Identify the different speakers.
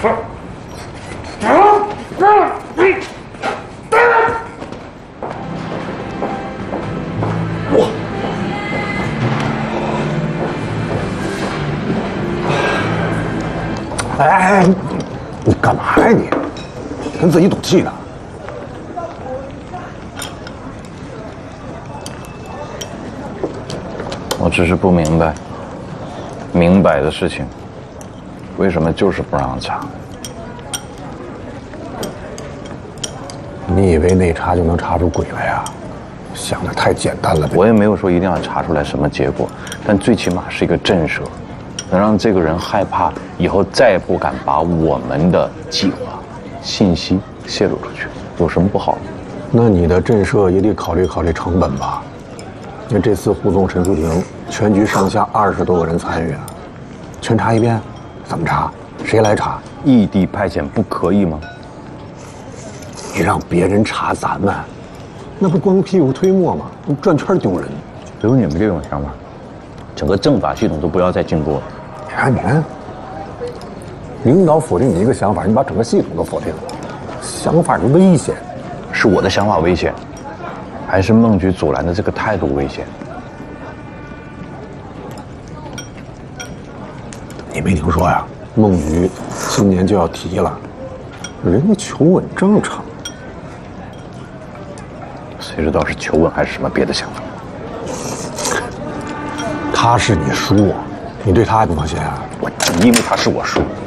Speaker 1: 哎，你干嘛呀你？跟自己赌气呢？
Speaker 2: 我只是不明白，明摆的事情，为什么就是不让查？
Speaker 1: 你以为内查就能查出鬼来呀？想的太简单了。
Speaker 2: 我也没有说一定要查出来什么结果，但最起码是一个震慑，能让这个人害怕，以后再也不敢把我们的计划、信息泄露出去，有什么不好？
Speaker 1: 那你的震慑也得考虑考虑成本吧？那这次护送陈淑婷，全局上下20多个人参与啊，全查一遍，怎么查？谁来查？
Speaker 2: 异地派遣不可以吗？
Speaker 1: 你让别人查咱们，那不光屁股推磨吗？你转圈丢人。
Speaker 2: 只有你们这种想法，整个政法系统都不要再进步了。
Speaker 1: 你看，领导否定你一个想法，你把整个系统都否定了。想法就危险，
Speaker 2: 是我的想法危险，还是孟局阻拦的这个态度危险？
Speaker 1: 你没听说呀？孟局今年就要提了，人家求稳正常。
Speaker 2: 谁知道是求稳还是什么别的想法？
Speaker 1: 他是你叔，你对他还不放心啊？
Speaker 2: 我正因为他是我叔，